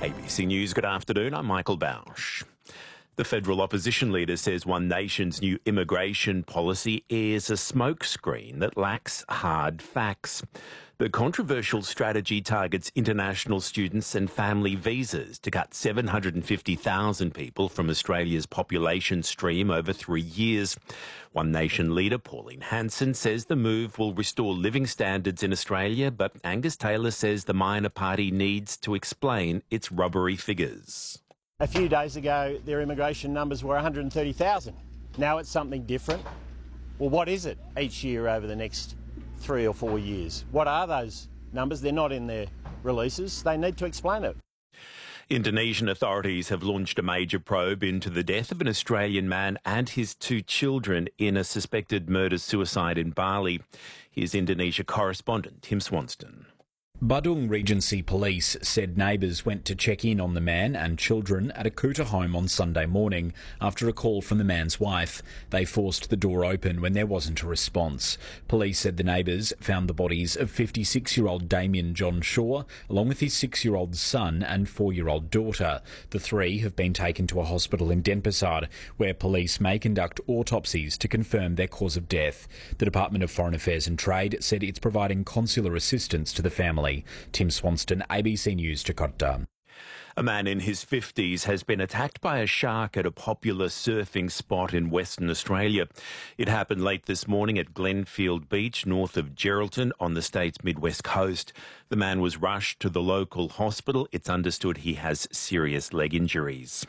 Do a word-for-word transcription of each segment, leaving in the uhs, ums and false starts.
A B C News, good afternoon. I'm Michael Bausch. The federal opposition leader says One Nation's new immigration policy is a smokescreen that lacks hard facts. The controversial strategy targets international students and family visas to cut seven hundred fifty thousand people from Australia's population stream over three years. One Nation leader Pauline Hanson says the move will restore living standards in Australia, but Angus Taylor says the minor party needs to explain its rubbery figures. A few days ago, their immigration numbers were one hundred thirty thousand. Now it's something different. Well, what is it each year over the next three or four years? What are those numbers? They're not in their releases. They need to explain it. Indonesian authorities have launched a major probe into the death of an Australian man and his two children in a suspected murder-suicide in Bali. Here's Indonesia correspondent Tim Swanston. Badung Regency Police said neighbours went to check in on the man and children at a Kuta home on Sunday morning after a call from the man's wife. They forced the door open when there wasn't a response. Police said the neighbours found the bodies of fifty-six-year-old Damien John Shaw, along with his six-year-old son and four-year-old daughter. The three have been taken to a hospital in Denpasar, where police may conduct autopsies to confirm their cause of death. The Department of Foreign Affairs and Trade said it's providing consular assistance to the family. Tim Swanston, A B C News, Jakarta. A man in his fifties has been attacked by a shark at a popular surfing spot in Western Australia. It happened late this morning at Glenfield Beach, north of Geraldton, on the state's midwest coast. The man was rushed to the local hospital. It's understood he has serious leg injuries.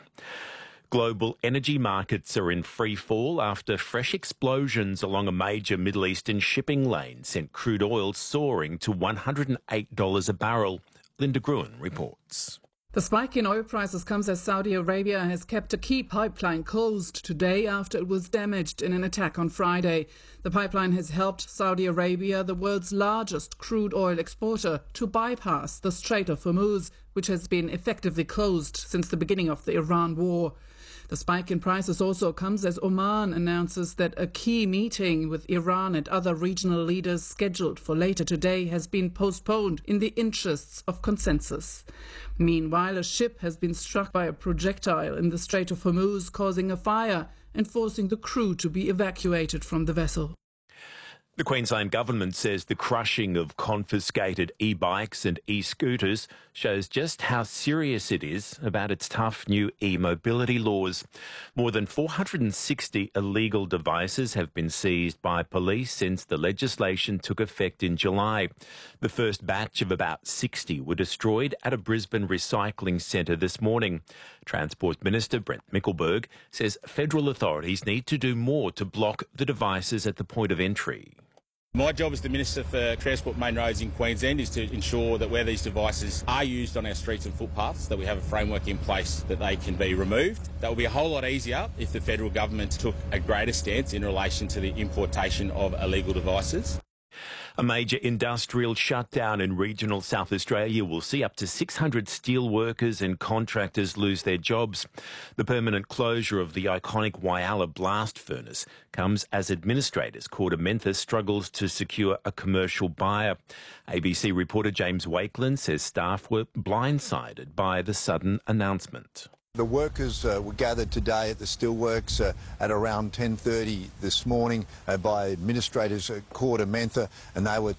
Global energy markets are in free fall after fresh explosions along a major Middle Eastern shipping lane sent crude oil soaring to one hundred eight dollars a barrel. Linda Gruen reports. The spike in oil prices comes as Saudi Arabia has kept a key pipeline closed today after it was damaged in an attack on Friday. The pipeline has helped Saudi Arabia, the world's largest crude oil exporter, to bypass the Strait of Hormuz, which has been effectively closed since the beginning of the Iran war. The spike in prices also comes as Oman announces that a key meeting with Iran and other regional leaders scheduled for later today has been postponed in the interests of consensus. Meanwhile, a ship has been struck by a projectile in the Strait of Hormuz, causing a fire and forcing the crew to be evacuated from the vessel. The Queensland Government says the crushing of confiscated e-bikes and e-scooters shows just how serious it is about its tough new e-mobility laws. More than four hundred sixty illegal devices have been seized by police since the legislation took effect in July. The first batch of about sixty were destroyed at a Brisbane recycling centre this morning. Transport Minister Brent Mickelberg says federal authorities need to do more to block the devices at the point of entry. My job as the Minister for Transport Main Roads in Queensland is to ensure that where these devices are used on our streets and footpaths, that we have a framework in place that they can be removed. That would be a whole lot easier if the federal government took a greater stance in relation to the importation of illegal devices. A major industrial shutdown in regional South Australia will see up to six hundred steel workers and contractors lose their jobs. The permanent closure of the iconic Whyalla blast furnace comes as administrators KordaMentha struggles to secure a commercial buyer. A B C reporter James Wakeland says staff were blindsided by the sudden announcement. The workers uh, were gathered today at the steelworks uh, at around ten thirty this morning uh, by administrators at KordaMentha, and they were